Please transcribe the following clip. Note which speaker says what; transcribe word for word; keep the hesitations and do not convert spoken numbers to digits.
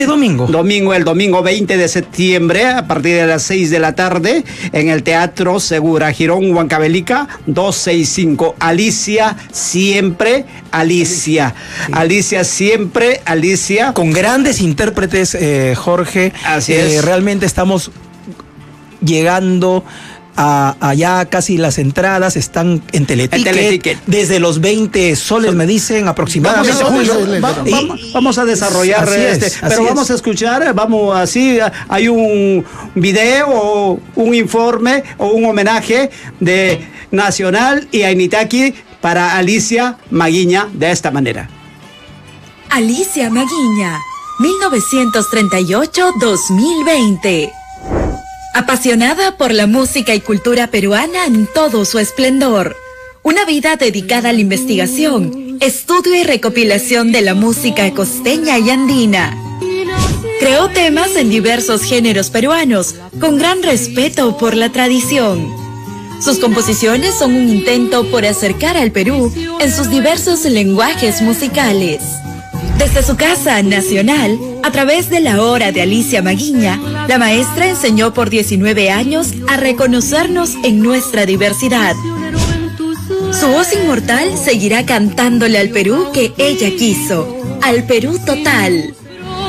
Speaker 1: Domingo.
Speaker 2: Domingo, el domingo veinte de septiembre, a partir de las seis de la tarde, en el Teatro Segura Girón, Huancavelica, doscientos sesenta y cinco. Alicia, siempre Alicia. Sí. Alicia, siempre Alicia.
Speaker 1: Con grandes intérpretes, eh, Jorge.
Speaker 2: Así
Speaker 1: eh,
Speaker 2: es.
Speaker 1: Realmente estamos llegando a, allá casi las entradas están en Teleticket,
Speaker 2: en Teleticket.
Speaker 1: Desde los veinte soles me dicen aproximadamente.
Speaker 2: Vamos a, Julio, va, y, vamos, vamos a desarrollar
Speaker 1: así
Speaker 2: este,
Speaker 1: es,
Speaker 2: pero vamos es. a escuchar, vamos así, hay un video, un informe o un homenaje de Nacional y Ainitaki para Alicia Maguiña de esta manera.
Speaker 3: Alicia Maguiña, mil novecientos treinta y ocho a dos mil veinte. Apasionada por la música y cultura peruana en todo su esplendor. Una vida dedicada a la investigación, estudio y recopilación de la música costeña y andina. Creó temas en diversos géneros peruanos, con gran respeto por la tradición. Sus composiciones son un intento por acercar al Perú en sus diversos lenguajes musicales. Desde su casa nacional, a través de la hora de Alicia Maguiña, la maestra enseñó por diecinueve años a reconocernos en nuestra diversidad. Su voz inmortal seguirá cantándole al Perú que ella quiso, al Perú total.